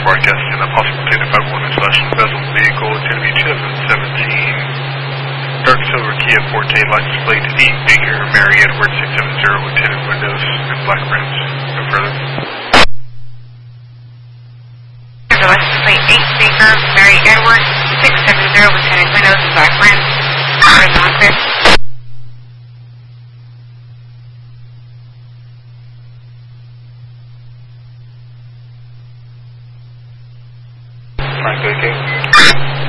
broadcasting a possible data 511 slash embezzled vehicle. It's going to be 2017 dark silver Kia Forte, license plate 8 Baker, Mary Edwards 670 with tinted windows and black rims. No further. License plate 8 Baker, Mary Edwards 670 with tinted windows and black rims. Not clear. Frank, okay?